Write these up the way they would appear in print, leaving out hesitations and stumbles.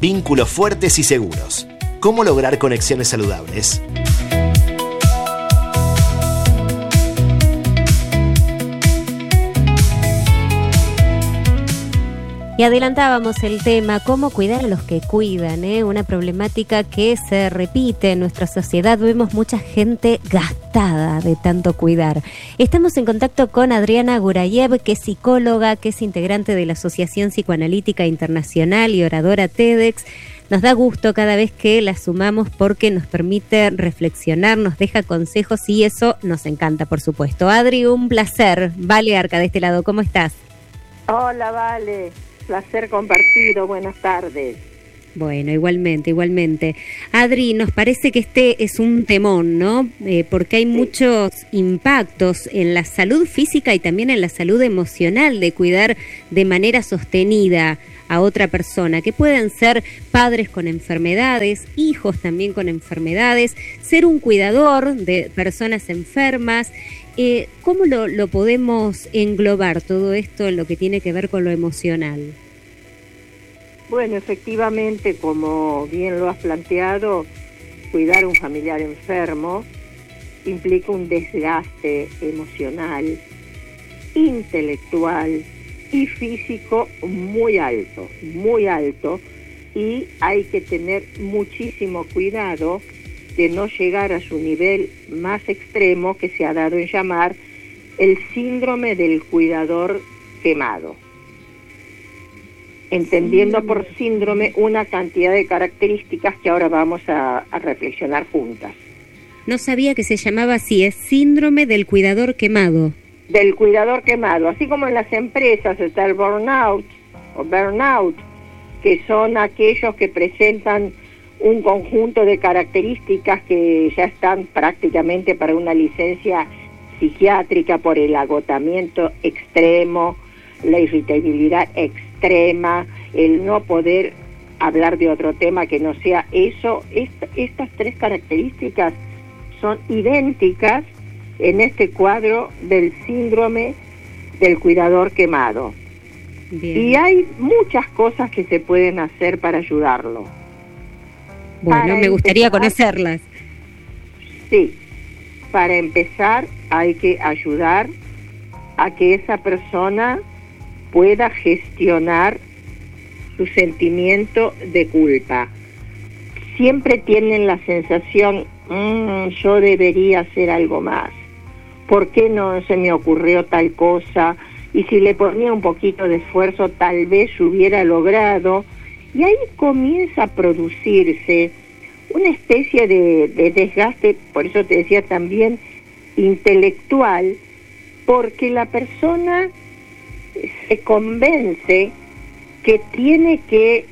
vínculos fuertes y seguros. ¿Cómo lograr conexiones saludables? Y adelantábamos el tema, cómo cuidar a los que cuidan, una problemática que se repite en nuestra sociedad. Vemos mucha gente gastada de tanto cuidar. Estamos en contacto con Adriana Gurayev, que es psicóloga, que es integrante de la Asociación Psicoanalítica Internacional y oradora TEDx. Nos da gusto cada vez que la sumamos porque nos permite reflexionar, nos deja consejos y eso nos encanta, por supuesto. Adri, un placer. Vale Arca, de este lado, ¿cómo estás? Hola, Vale. Placer compartido, buenas tardes. Bueno, igualmente. Adri, nos parece que este es un temón, ¿no? Porque hay muchos impactos en la salud física y también en la salud emocional de cuidar de manera sostenida a otra persona, que pueden ser padres con enfermedades, hijos también con enfermedades, ser un cuidador de personas enfermas. ¿Cómo lo podemos englobar todo esto en lo que tiene que ver con lo emocional? Bueno, efectivamente, como bien lo has planteado, cuidar a un familiar enfermo implica un desgaste emocional, intelectual y físico muy alto, y hay que tener muchísimo cuidado de no llegar a su nivel más extremo, que se ha dado en llamar el síndrome del cuidador quemado. Entendiendo por síndrome una cantidad de características que ahora vamos a reflexionar juntas. No sabía que se llamaba así, es síndrome del cuidador quemado. Del cuidador quemado, así como en las empresas está el burnout, que son aquellos que presentan un conjunto de características que ya están prácticamente para una licencia psiquiátrica por el agotamiento extremo, la irritabilidad extrema, el no poder hablar de otro tema que no sea eso. Estas tres características son idénticas en este cuadro del síndrome del cuidador quemado. Bien. Y hay muchas cosas que se pueden hacer para ayudarlo. Bueno, me gustaría conocerlas. Sí, para empezar hay que ayudar a que esa persona pueda gestionar su sentimiento de culpa. Siempre tienen la sensación, yo debería hacer algo más. ¿Por qué no se me ocurrió tal cosa? Y si le ponía un poquito de esfuerzo, tal vez hubiera logrado. Y ahí comienza a producirse una especie de desgaste, por eso te decía también intelectual, porque la persona se convence que tiene que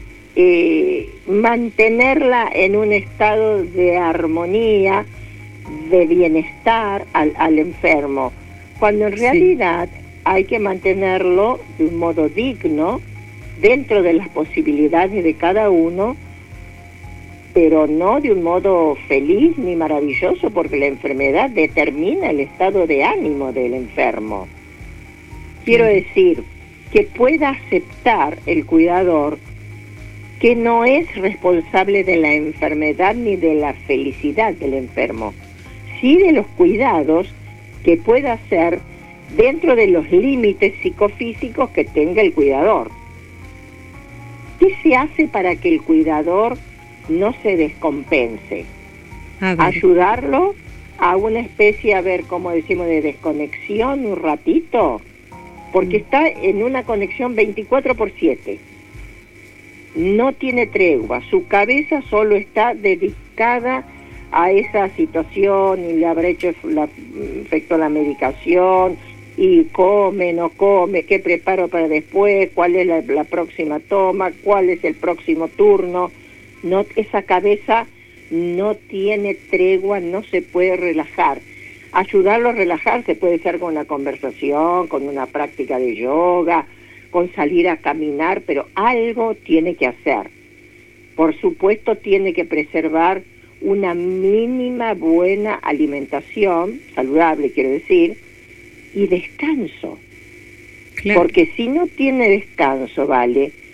mantenerla en un estado de armonía, de bienestar al enfermo, cuando en realidad hay que mantenerlo de un modo digno, dentro de las posibilidades de cada uno, pero no de un modo feliz ni maravilloso, porque la enfermedad determina el estado de ánimo del enfermo. Quiero decir, que pueda aceptar el cuidador que no es responsable de la enfermedad ni de la felicidad del enfermo, sí de los cuidados que pueda hacer dentro de los límites psicofísicos que tenga el cuidador. ¿Qué se hace para que el cuidador no se descompense? Ayudarlo a una especie, a ver, ¿cómo decimos?, de desconexión un ratito, porque está en una conexión 24/7. No tiene tregua, su cabeza solo está dedicada a esa situación y le habrá hecho efecto la medicación, y come, no come, qué preparo para después, cuál es la próxima toma, cuál es el próximo turno. No, esa cabeza no tiene tregua, no se puede relajar. Ayudarlo a relajarse puede ser con una conversación, con una práctica de yoga, con salir a caminar, pero algo tiene que hacer. Por supuesto, tiene que preservar una mínima buena alimentación, saludable quiero decir, y descanso. Claro. Porque si no tiene descanso, ¿vale?,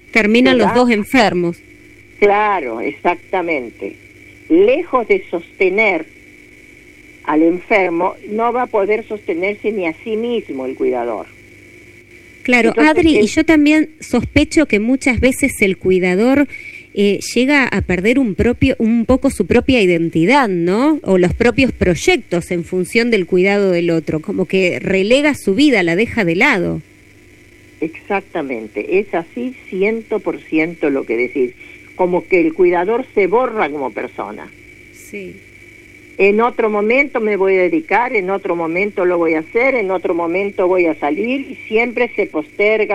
Terminan los dos enfermos. Claro, exactamente. Lejos de sostener al enfermo, no va a poder sostenerse ni a sí mismo el cuidador. Claro, entonces, Adri, y yo también sospecho que muchas veces el cuidador llega a perder un poco su propia identidad, ¿no? O los propios proyectos en función del cuidado del otro, como que relega su vida, la deja de lado. Exactamente, es así 100% lo que decís, como que el cuidador se borra como persona. Sí. En otro momento me voy a dedicar, en otro momento lo voy a hacer, en otro momento voy a salir, y siempre se posterga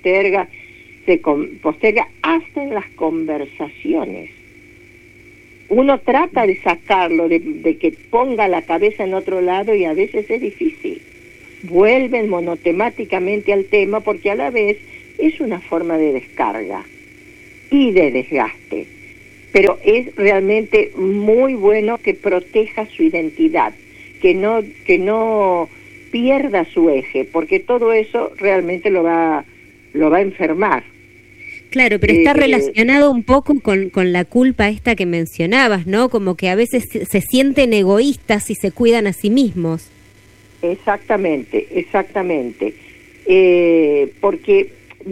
hasta en las conversaciones. Uno trata de sacarlo, de que ponga la cabeza en otro lado, y a veces es difícil. Vuelven monotemáticamente al tema, porque a la vez es una forma de descarga y de desgaste. Pero es realmente muy bueno que proteja su identidad, que no pierda su eje, porque todo eso realmente lo va a enfermar. Claro, pero está relacionado un poco con la culpa esta que mencionabas, ¿no? Como que a veces se sienten egoístas y se cuidan a sí mismos. Exactamente. Porque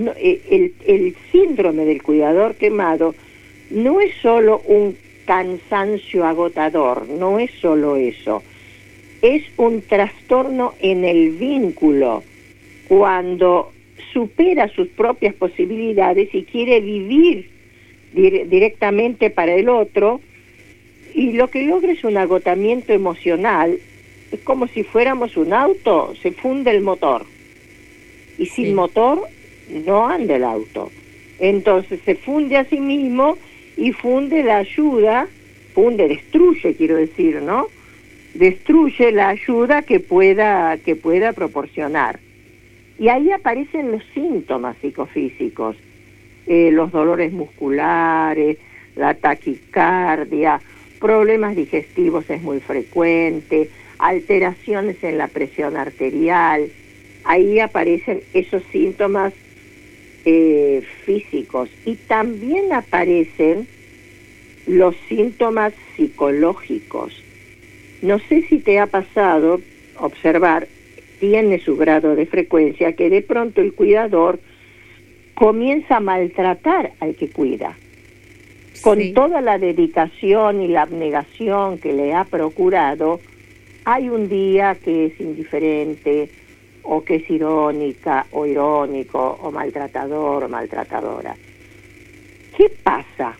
el síndrome del cuidador quemado no es solo un cansancio agotador, no es solo eso. Es un trastorno en el vínculo, cuando supera sus propias posibilidades y quiere vivir directamente para el otro, y lo que logra es un agotamiento emocional. Es como si fuéramos un auto, se funde el motor, y sin motor no anda el auto. Entonces se funde a sí mismo y funde la ayuda, destruye, quiero decir, ¿no? Destruye la ayuda que pueda proporcionar. Y ahí aparecen los síntomas psicofísicos, los dolores musculares, la taquicardia, problemas digestivos es muy frecuente, alteraciones en la presión arterial. Ahí aparecen esos síntomas físicos, y también aparecen los síntomas psicológicos. No sé si te ha pasado observar, tiene su grado de frecuencia, que de pronto el cuidador comienza a maltratar al que cuida. Con toda la dedicación y la abnegación que le ha procurado, hay un día que es indiferente, o que es irónica, o irónico, o maltratador, o maltratadora. ¿Qué pasa?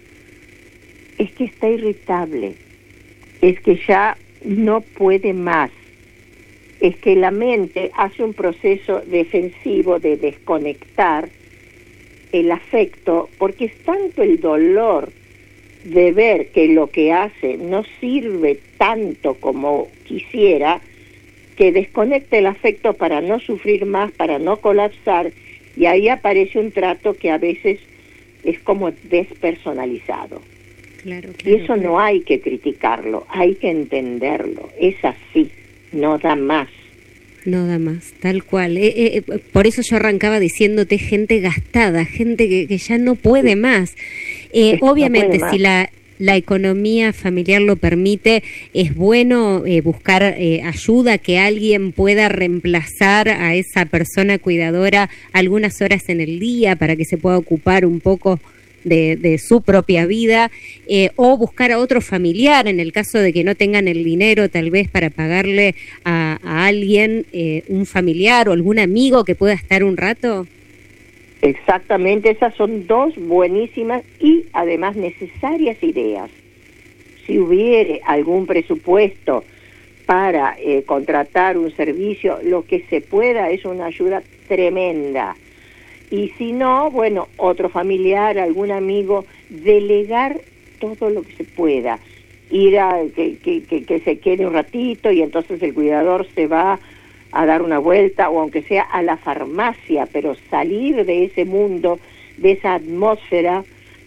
Es que está irritable, es que ya no puede más, es que la mente hace un proceso defensivo de desconectar el afecto, porque es tanto el dolor de ver que lo que hace no sirve tanto como quisiera, que desconecta el afecto para no sufrir más, para no colapsar, y ahí aparece un trato que a veces es como despersonalizado. Claro, y eso no hay que criticarlo, hay que entenderlo, es así, no da más. No da más, tal cual. Por eso yo arrancaba diciéndote gente gastada, gente que ya no puede más. Obviamente, no puede más. Si la economía familiar lo permite, es bueno buscar ayuda, que alguien pueda reemplazar a esa persona cuidadora algunas horas en el día para que se pueda ocupar un poco de su propia vida, o buscar a otro familiar en el caso de que no tengan el dinero tal vez para pagarle a alguien, un familiar o algún amigo que pueda estar un rato. Exactamente, esas son dos buenísimas y además necesarias ideas. Si hubiere algún presupuesto para contratar un servicio, lo que se pueda es una ayuda tremenda. Y si no, bueno, otro familiar, algún amigo, delegar todo lo que se pueda. Ir a que se quede un ratito, y entonces el cuidador se va a dar una vuelta, o aunque sea a la farmacia, pero salir de ese mundo, de esa atmósfera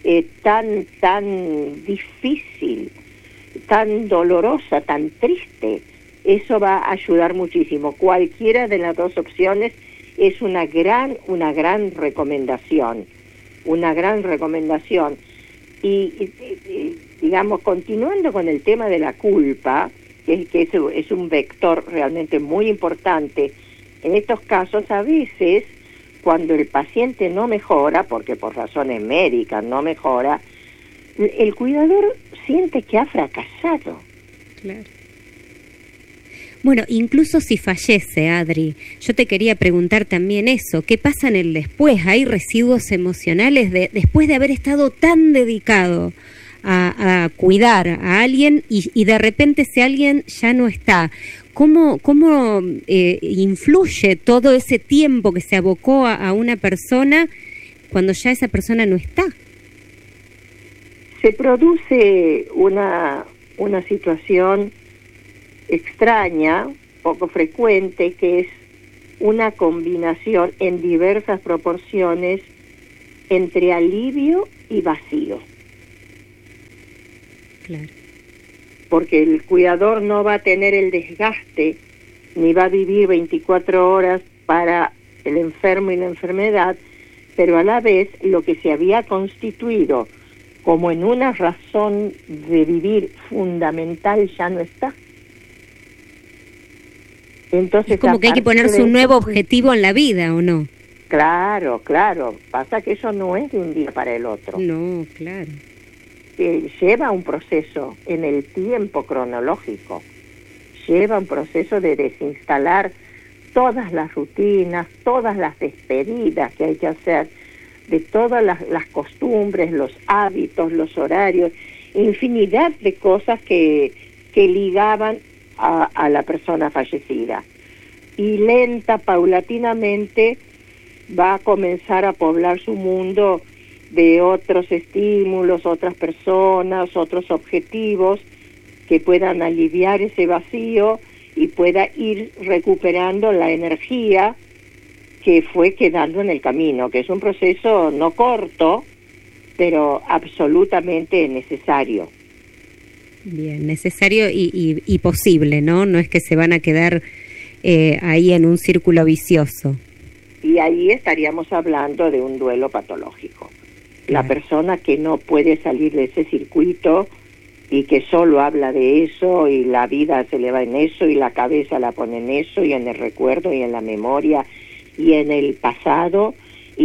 tan difícil, tan dolorosa, tan triste. Eso va a ayudar muchísimo. Cualquiera de las dos opciones es una gran recomendación. una gran recomendación. Y digamos, continuando con el tema de la culpa, que es un vector realmente muy importante, en estos casos a veces, cuando el paciente no mejora, porque por razones médicas no mejora, el cuidador siente que ha fracasado. Claro. Bueno, incluso si fallece, Adri, yo te quería preguntar también eso, ¿qué pasa en el después? ¿Hay residuos emocionales después de haber estado tan dedicado a cuidar a alguien y de repente ese alguien ya no está? ¿Cómo influye todo ese tiempo que se abocó a una persona cuando ya esa persona no está? Se produce una situación extraña, poco frecuente, que es una combinación en diversas proporciones entre alivio y vacío. Claro. Porque el cuidador no va a tener el desgaste, ni va a vivir 24 horas para el enfermo y la enfermedad, pero a la vez lo que se había constituido como en una razón de vivir fundamental ya no está. Entonces, es como que hay que ponerse un nuevo objetivo en la vida, ¿o no? Claro, claro. Pasa que eso no es de un día para el otro. No, claro. Lleva un proceso en el tiempo cronológico. Lleva un proceso de desinstalar todas las rutinas, todas las despedidas que hay que hacer, de todas las costumbres, los hábitos, los horarios, infinidad de cosas que ligaban a la persona fallecida. Y lenta, paulatinamente, va a comenzar a poblar su mundo de otros estímulos, otras personas, otros objetivos que puedan aliviar ese vacío y pueda ir recuperando la energía que fue quedando en el camino, que es un proceso no corto, pero absolutamente necesario. Bien, necesario y posible, ¿no? No es que se van a quedar ahí en un círculo vicioso. Y ahí estaríamos hablando de un duelo patológico. Claro. La persona que no puede salir de ese circuito y que solo habla de eso y la vida se le va en eso y la cabeza la pone en eso y en el recuerdo y en la memoria y en el pasado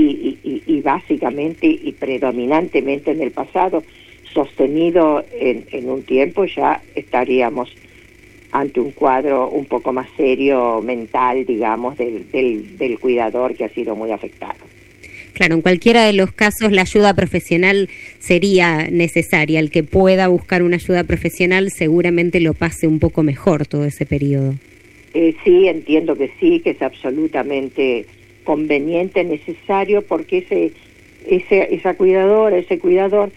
y básicamente y predominantemente en el pasado, sostenido en un tiempo, ya estaríamos ante un cuadro un poco más serio, mental, digamos, del cuidador que ha sido muy afectado. Claro, en cualquiera de los casos la ayuda profesional sería necesaria. El que pueda buscar una ayuda profesional seguramente lo pase un poco mejor todo ese periodo. Sí, entiendo que sí, que es absolutamente conveniente, necesario, porque esa cuidadora, ese cuidador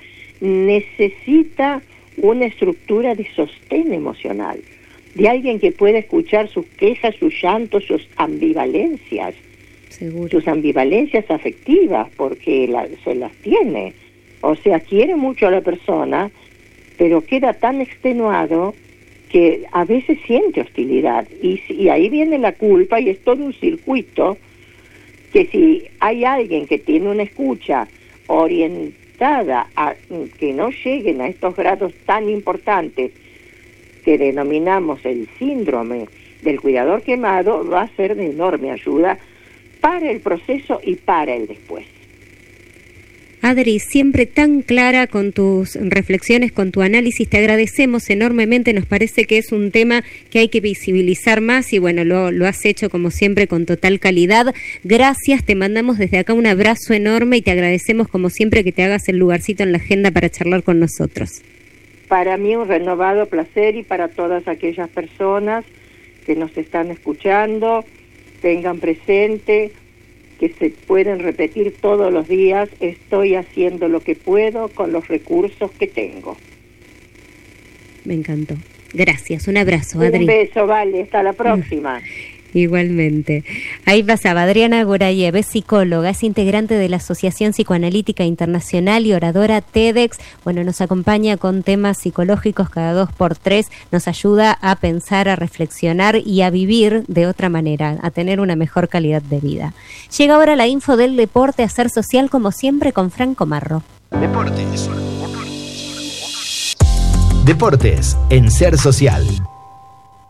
necesita una estructura de sostén emocional, de alguien que pueda escuchar sus quejas, sus llantos, sus ambivalencias. Seguro. Sus ambivalencias afectivas, porque se las tiene. O sea, quiere mucho a la persona, pero queda tan extenuado que a veces siente hostilidad. Y ahí viene la culpa y es todo un circuito que si hay alguien que tiene una escucha orientada a que no lleguen a estos grados tan importantes que denominamos el síndrome del cuidador quemado, va a ser de enorme ayuda para el proceso y para el después. Adri, siempre tan clara con tus reflexiones, con tu análisis, te agradecemos enormemente, nos parece que es un tema que hay que visibilizar más y bueno, lo has hecho como siempre con total calidad. Gracias, te mandamos desde acá un abrazo enorme y te agradecemos como siempre que te hagas el lugarcito en la agenda para charlar con nosotros. Para mí un renovado placer y para todas aquellas personas que nos están escuchando, tengan presente que se pueden repetir todos los días, estoy haciendo lo que puedo con los recursos que tengo. Me encantó. Gracias, un abrazo, Adri. Un beso, Vale, hasta la próxima. Igualmente. Ahí pasaba Adriana Gorayev, es psicóloga, es integrante de la Asociación Psicoanalítica Internacional y oradora TEDx. Bueno, nos acompaña con temas psicológicos cada 2x3, nos ayuda a pensar, a reflexionar y a vivir de otra manera, a tener una mejor calidad de vida. Llega ahora la info del deporte, Hacer Social, como siempre, con Franco Marro. Deportes en Ser Social.